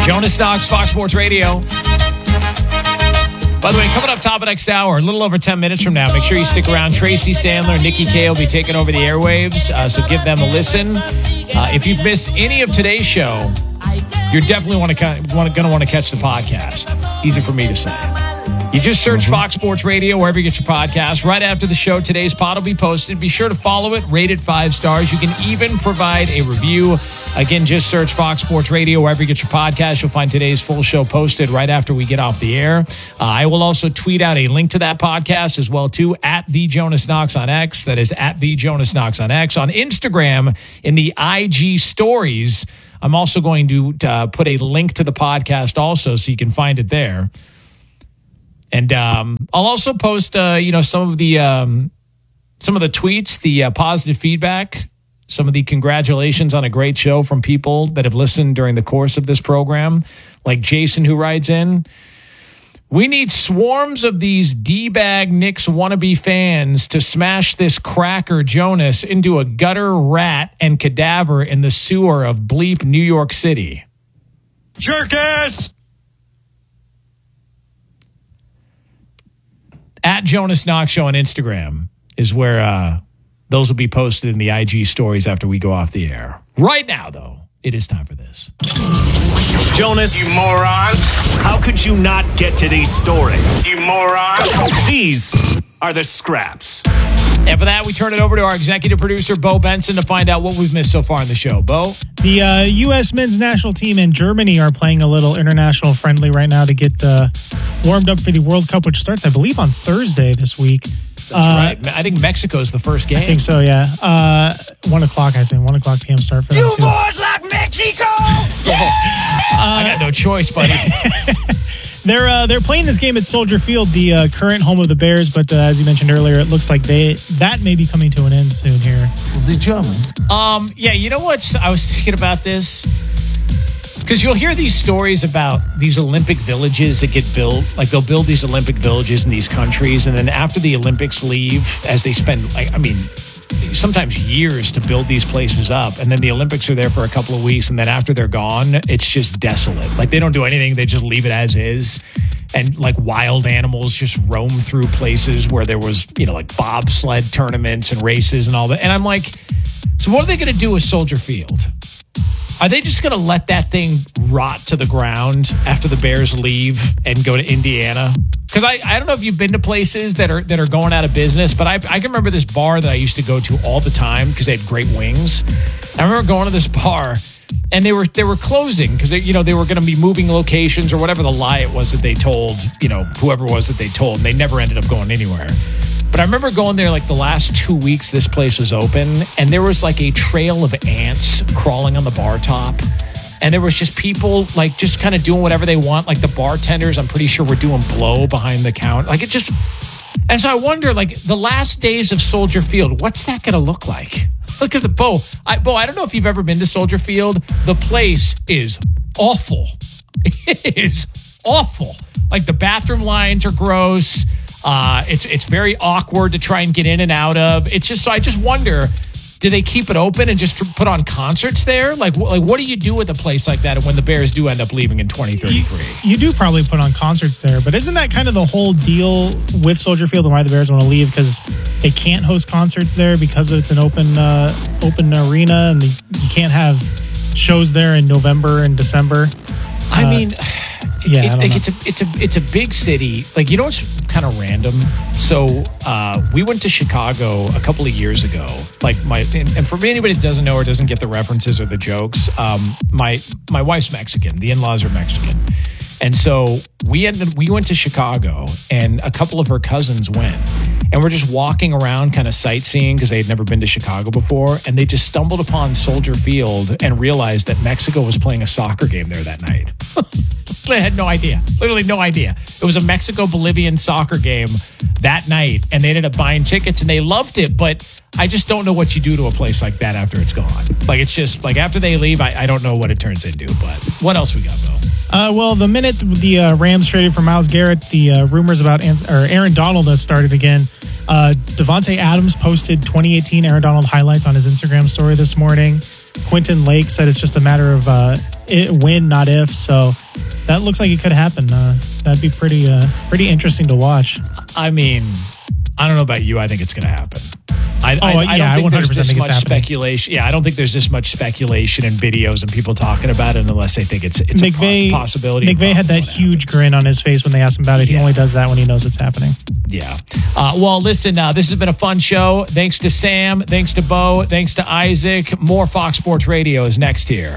Jonas Knox, Fox Sports Radio. By the way, coming up top of next hour, a little over 10 minutes from now, make sure you stick around. Tracy Sandler and Nikki K will be taking over the airwaves, so give them a listen. If you've missed any of today's show, you're definitely going to want to catch the podcast. Easy for me to say. You just search Fox Sports Radio wherever you get your podcast. Right after the show, today's pod will be posted. Be sure to follow it, rate it 5 stars. You can even provide a review. Again, just search Fox Sports Radio wherever you get your podcast. You'll find today's full show posted right after we get off the air. I will also tweet out a link to that podcast as well, too, at The Jonas Knox on X. That is at The Jonas Knox on X. On Instagram, in the IG stories, I'm also going to put a link to the podcast also so you can find it there. And I'll also post, some of the tweets, the positive feedback, some of the congratulations on a great show from people that have listened during the course of this program, like Jason, who writes in, "We need swarms of these D-bag Knicks wannabe fans to smash this cracker Jonas into a gutter rat and cadaver in the sewer of bleep New York City." Jerk-ass! At Jonas Knox Show on Instagram is where those will be posted in the IG stories after we go off the air. Right now, though, it is time for this. Jonas. You moron. How could you not get to these stories? You moron. These are the scraps. And for that, we turn it over to our executive producer, Bo Benson, to find out what we've missed so far in the show. Bo? The U.S. men's national team and Germany are playing a little international friendly right now to get warmed up for the World Cup, which starts, I believe, on Thursday this week. That's right. I think Mexico's the first game. I think so, yeah. 1 o'clock, I think. 1 o'clock p.m. start for them, too. You boys like Mexico? I got no choice, buddy. They're playing this game at Soldier Field, the current home of the Bears, but as you mentioned earlier, it looks like that may be coming to an end soon here. The Germans. Yeah, you know what? I was thinking about this. Because you'll hear these stories about these Olympic villages that get built. Like, they'll build these Olympic villages in these countries, and then after the Olympics leave, as they spend, sometimes years to build these places up, and then the Olympics are there for a couple of weeks, and then after they're gone, it's just desolate. Like, they don't do anything. They just leave it as is. And, like, wild animals just roam through places where there was, like, bobsled tournaments and races and all that. And I'm like, so what are they going to do with Soldier Field? Are they just going to let that thing rot to the ground after the Bears leave and go to Indiana? Because I don't know if you've been to places that are going out of business, but I can remember this bar that I used to go to all the time because they had great wings. I remember going to this bar, and they were closing because they were going to be moving locations or whatever the lie it was that they told whoever it was that they told, and they never ended up going anywhere. But I remember going there like the last 2 weeks this place was open, and there was like a trail of ants crawling on the bar top. And there was just people like just kind of doing whatever they want. Like the bartenders, I'm pretty sure were doing blow behind the counter. Like it just, and so I wonder, like the last days of Soldier Field, what's that going to look like? Because Bo, I don't know if you've ever been to Soldier Field. The place is awful. It is awful. Like the bathroom lines are gross. It's very awkward to try and get in and out of. It's just, so I just wonder, do they keep it open and just put on concerts there? Like what do you do with a place like that when the Bears do end up leaving in 2033? You do probably put on concerts there, but isn't that kind of the whole deal with Soldier Field and why the Bears want to leave? Because they can't host concerts there because it's an open arena, and you can't have shows there in November and December. I mean, yeah, it's a big city. Like, you know what's kind of random? So we went to Chicago a couple of years ago. Like and for anybody that doesn't know or doesn't get the references or the jokes, my wife's Mexican. The in-laws are Mexican. And so we went to Chicago, and a couple of her cousins went. And we're just walking around kind of sightseeing because they had never been to Chicago before. And they just stumbled upon Soldier Field and realized that Mexico was playing a soccer game there that night. I had no idea. Literally no idea. It was a Mexico-Bolivian soccer game that night. And they ended up buying tickets, and they loved it. But I just don't know what you do to a place like that after it's gone. Like, it's just, like, after they leave, I don't know what it turns into. But what else we got, Bo? Well, the minute the Rams traded for Myles Garrett, the rumors about Aaron Donald has started again. Devontae Adams posted 2018 Aaron Donald highlights on his Instagram story this morning. Quentin Lake said it's just a matter of when, not if. So that looks like it could happen. That'd be pretty interesting to watch. I mean, I don't know about you. I think it's going to happen. I don't think 100% there's this think it's much happening. speculation. Yeah, I don't think there's this much speculation and videos and people talking about it unless they think it's a possibility. McVay had that huge grin on his face when they asked him about it. He only does that when he knows it's happening. Yeah. Well, listen, this has been a fun show. Thanks to Sam. Thanks to Bo. Thanks to Isaac. More Fox Sports Radio is next here.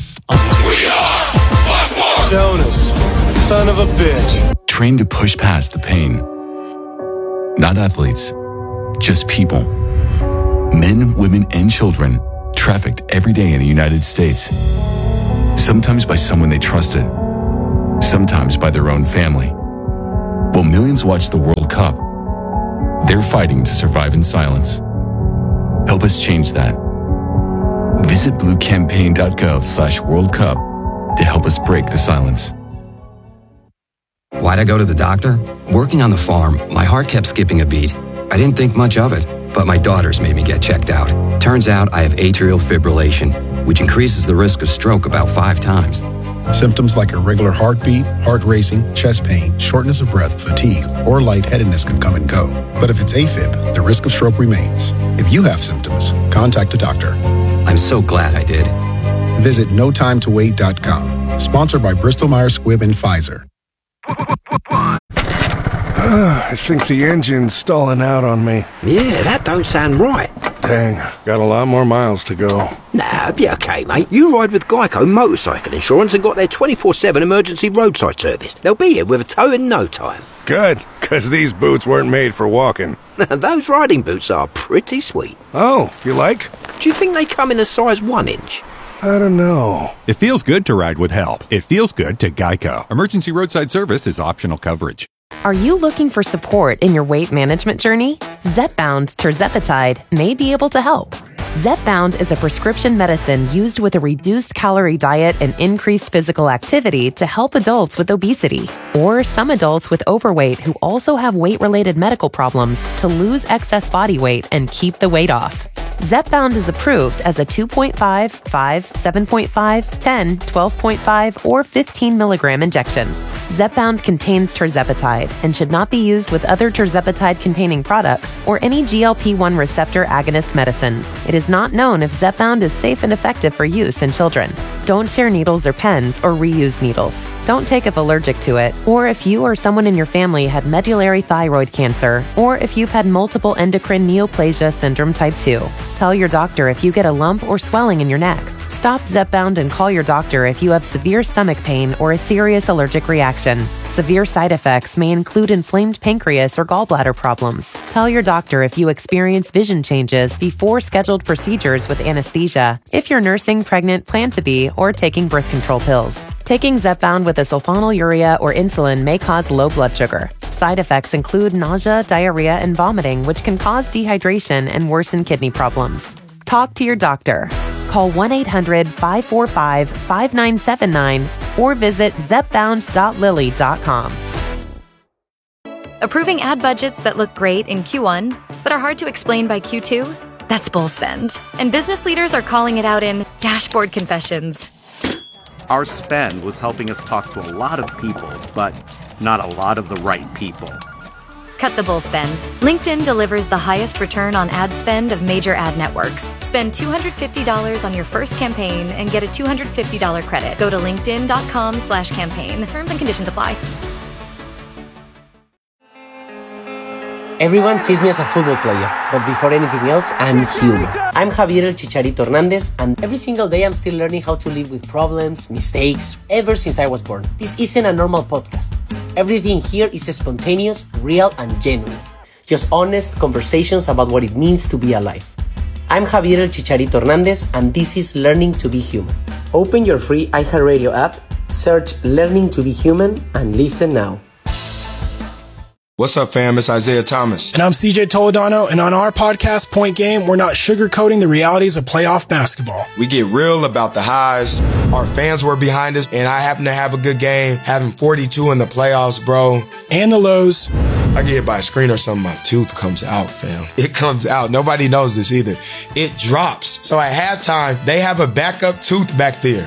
Jonas, son of a bitch. Trained to push past the pain. Not athletes, just people. Men, women, and children trafficked every day in the United States. Sometimes by someone they trusted, sometimes by their own family. While millions watch the World Cup, they're fighting to survive in silence. Help us change that. Visit bluecampaign.gov/World Cup to help us break the silence. Why'd I go to the doctor? Working on the farm, my heart kept skipping a beat. I didn't think much of it, but my daughters made me get checked out. Turns out I have atrial fibrillation, which increases the risk of stroke about 5 times. Symptoms like irregular heartbeat, heart racing, chest pain, shortness of breath, fatigue, or lightheadedness can come and go. But if it's AFib, the risk of stroke remains. If you have symptoms, contact a doctor. I'm so glad I did. Visit notimetowait.com. Sponsored by Bristol Myers Squibb and Pfizer. I think the engine's stalling out on me. Yeah, that don't sound right. Dang, got a lot more miles to go. Nah, be okay, mate. You ride with Geico Motorcycle Insurance and got their 24/7 emergency roadside service. They'll be here with a tow in no time. Good, because these boots weren't made for walking. Those riding boots are pretty sweet. Oh, you like? Do you think they come in a size 1 inch? I don't know. It feels good to ride with help. It feels good to Geico. Emergency roadside service is optional coverage. Are you looking for support in your weight management journey? Zepbound tirzepatide may be able to help. Zepbound is a prescription medicine used with a reduced calorie diet and increased physical activity to help adults with obesity or some adults with overweight who also have weight-related medical problems to lose excess body weight and keep the weight off. Zepbound is approved as a 2.5, 5, 7.5, 10, 12.5, or 15 milligram injection. Zepbound contains tirzepatide and should not be used with other tirzepatide-containing products or any GLP-1 receptor agonist medicines. It is not known if Zepbound is safe and effective for use in children. Don't share needles or pens or reuse needles. Don't take if allergic to it, or if you or someone in your family had medullary thyroid cancer, or if you've had multiple endocrine neoplasia syndrome type 2. Tell your doctor if you get a lump or swelling in your neck. Stop Zepbound and call your doctor if you have severe stomach pain or a serious allergic reaction. Severe side effects may include inflamed pancreas or gallbladder problems. Tell your doctor if you experience vision changes before scheduled procedures with anesthesia, if you're nursing, pregnant, plan to be, or taking birth control pills. Taking Zepbound with a sulfonylurea or insulin may cause low blood sugar. Side effects include nausea, diarrhea, and vomiting, which can cause dehydration and worsen kidney problems. Talk to your doctor. Call 1-800-545-5979 or visit zepbound.lilly.com. Approving ad budgets that look great in Q1 but are hard to explain by Q2? That's bull spend. And business leaders are calling it out in dashboard confessions. Our spend was helping us talk to a lot of people, but not a lot of the right people. Cut the bull spend. LinkedIn delivers the highest return on ad spend of major ad networks. Spend $250 on your first campaign and get a $250 credit. Go to linkedin.com/campaign. Terms and conditions apply. Everyone sees me as a football player, but before anything else, I'm human. I'm Javier El Chicharito Hernandez, and every single day I'm still learning how to live with problems, mistakes, ever since I was born. This isn't a normal podcast. Everything here is spontaneous, real, and genuine. Just honest conversations about what it means to be alive. I'm Javier El Chicharito Hernandez, and this is Learning to Be Human. Open your free iHeartRadio app, search Learning to Be Human, and listen now. What's up, fam? It's Isaiah Thomas. And I'm CJ Toledano, and on our podcast, Point Game, we're not sugarcoating the realities of playoff basketball. We get real about the highs. Our fans were behind us, and I happen to have a good game, having 42 in the playoffs, bro. And the lows. I get hit by a screen or something, my tooth comes out, fam. It comes out. Nobody knows this either. It drops. So at halftime, they have a backup tooth back there.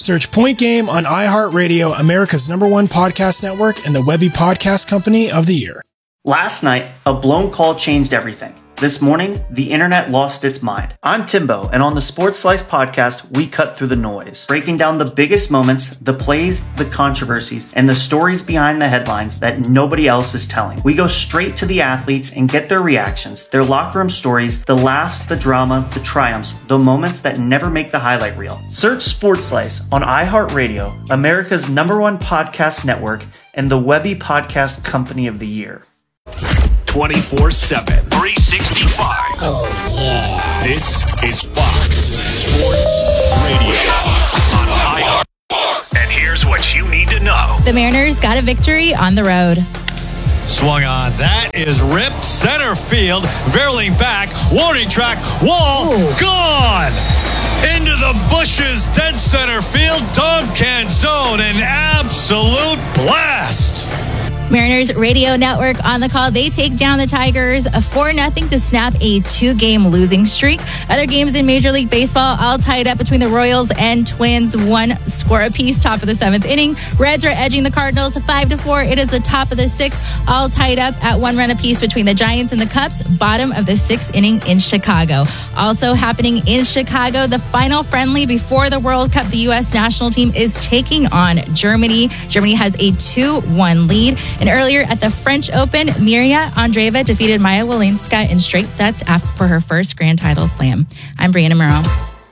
Search Point Game on iHeartRadio, America's #1 podcast network, and the Webby Podcast Company of the Year. Last night, a blown call changed everything. This morning, the internet lost its mind. I'm Timbo, and on the Sports Slice podcast, we cut through the noise, breaking down the biggest moments, the plays, the controversies, and the stories behind the headlines that nobody else is telling. We go straight to the athletes and get their reactions, their locker room stories, the laughs, the drama, the triumphs, the moments that never make the highlight reel. Search Sports Slice on iHeartRadio, America's #1 podcast network, and the Webby Podcast Company of the Year. 24/7, 365. Oh, yeah. This is Fox Sports Radio on iHeart. And here's what you need to know. The Mariners got a victory on the road. Swung on. That is ripped center field. Verling back. Warning track. Wall. Ooh. Gone. Into the bushes. Dead center field. Dog can zone. An absolute blast. Mariners Radio Network on the call. They take down the Tigers 4-0 to snap a 2-game losing streak. Other games in Major League Baseball all tied up between the Royals and Twins. 1 score apiece, top of the 7th inning. Reds are edging the Cardinals 5-4. It is the top of the 6th, all tied up at 1 run apiece between the Giants and the Cubs. Bottom of the 6th inning in Chicago. Also happening in Chicago, the final friendly before the World Cup. The U.S. national team is taking on Germany. Germany has a 2-1 lead. And earlier at the French Open, Mirja Andreeva defeated Maja Walinska in straight sets for her first Grand Title slam. I'm Brianna Murrow.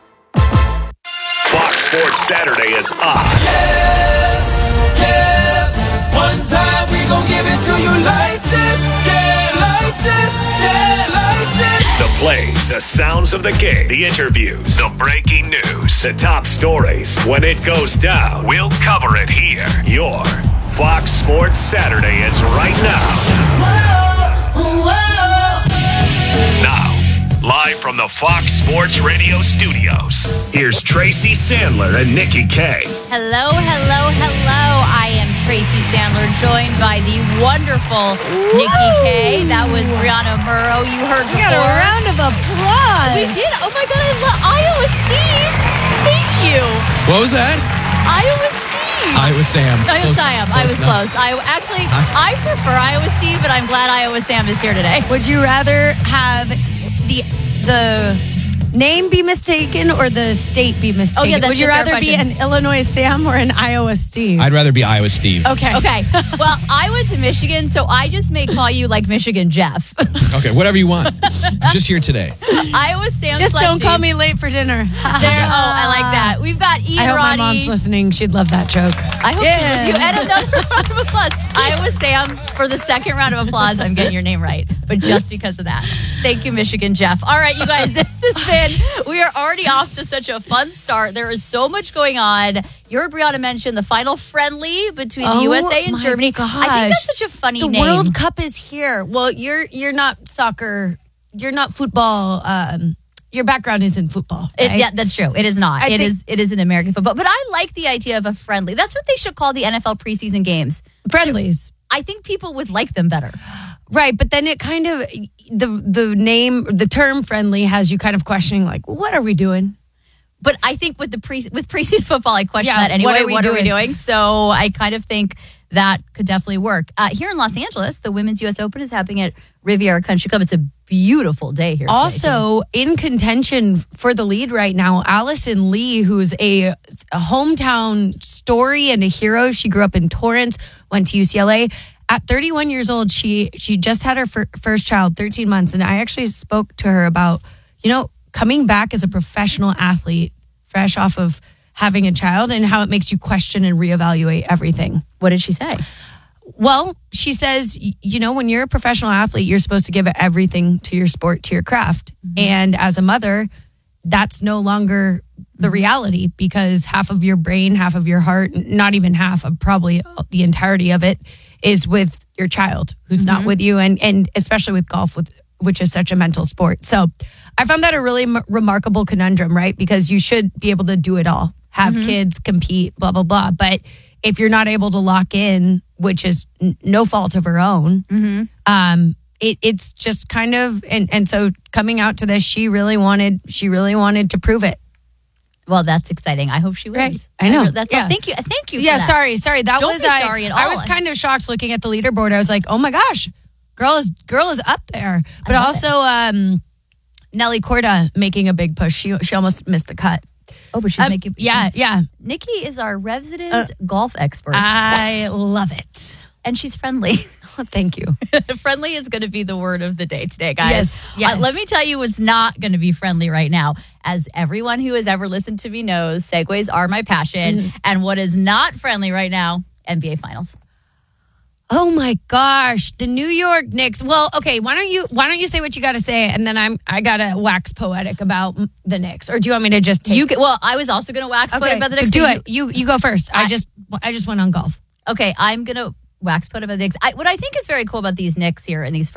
Fox Sports Saturday is on. Yeah. One time we gon' give it to you like this. Yeah, like this. Yeah, like this. The plays, the sounds of the game, the interviews, the breaking news, the top stories. When it goes down, we'll cover it here. Your Fox Sports Saturday is right now. Whoa, whoa. Now, live from the Fox Sports Radio studios, here's Tracy Sandler and Nikki K. Hello, hello, hello. I am Tracy Sandler, joined by the wonderful Nikki K. That was Brianna Murrow. You heard before. We got a round of applause. We did. Oh my God, I love Iowa Steve. Thank you. What was that? Iowa Steve. Iowa Sam. Iowa Sam. I was close. I prefer Iowa Steve, but I'm glad Iowa Sam is here today. Would you rather have the name be mistaken or the state be mistaken? Oh, yeah, that's Would you rather be an Illinois Sam or an Iowa Steve? I'd rather be Iowa Steve. Okay. Well, I went to Michigan, so I just may call you like Michigan Jeff. Okay, whatever you want. I'm just here today. Iowa Sam. Just don't call me late for dinner. I like that. We've got Ian I hope Roddy. my mom's listening. She'd love that joke. I hope she does. You and another round of applause. Iowa Sam, for the second round of applause, I'm getting your name right, but just because of that. Thank you, Michigan Jeff. All right, you guys, this has been, we are already off to such a fun start. There is so much going on. You heard Brianna mention the final friendly between the USA and Germany. Gosh. I think that's such a funny name. The World Cup is here. Well, you're not soccer. You're not football. Your background isn't football. Right? Yeah, that's true. It is not. It is an American football. But I like the idea of a friendly. That's what they should call the NFL preseason games. Friendlies. I think people would like them better. Right, but then it kind of the term friendly has you kind of questioning, like, what are we doing? But I think with preseason football, I question that anyway. What are we doing? So I kind of think that could definitely work. Here in Los Angeles, the Women's U.S. Open is happening at Riviera Country Club. It's a beautiful day here today. Also, in contention for the lead right now, Allison Lee, who's a hometown story and a hero. She grew up in Torrance, went to UCLA. At 31 years old, she just had her first child, 13 months. And I actually spoke to her about, coming back as a professional athlete, fresh off of having a child, and how it makes you question and reevaluate everything. What did she say? Well, she says, when you're a professional athlete, you're supposed to give everything to your sport, to your craft. Mm-hmm. And as a mother, that's no longer the reality, because half of your brain, half of your heart, not even half of probably the entirety of it, is with your child who's not with you, and especially with golf, which is such a mental sport. So I found that a really remarkable conundrum, right? Because you should be able to do it all, have kids, compete, blah, blah, blah. But if you're not able to lock in, which is no fault of her own, it's just kind of, and so coming out to this, she really wanted to prove it. Well, that's exciting. I hope she wins. Right. I know. That's Yeah. all. Thank you. Thank you. Yeah, for that. sorry. That Don't was be sorry at all. I was kind of shocked looking at the leaderboard. I was like, oh my gosh, girl is up there. But also Nelly Corda making a big push. She almost missed the cut. Oh, but she's making. Yeah. Nikki is our resident golf expert. I love it. And she's friendly. Thank you. Friendly is going to be the word of the day today, guys. Yes. Let me tell you what's not going to be friendly right now. As everyone who has ever listened to me knows, segues are my passion. And what is not friendly right now, NBA Finals. Oh my gosh, the New York Knicks. Well, okay, why don't you say what you got to say, and then I gotta wax poetic about the Knicks, or do you want me to just take? Well, I was also going to wax poetic about the Knicks. Do it. You go first. I just went on golf. Okay, I'm going to wax poetic about the Knicks. What I think is very cool about these Knicks here and these